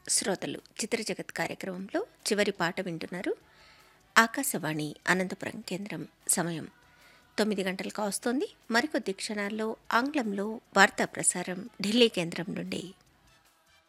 శ్రోతలు చిత్ర జగత్ కార్యక్రమంలో చివరి పాట వింటున్నారు. ఆకాశవాణి అనంతపురం కేంద్రం. సమయం 9 గంటలకు వస్తోంది. మరికొద్ది క్షణాల్లో ఆంగ్లంలో వార్తా ప్రసారం ఢిల్లీ కేంద్రం నుండి.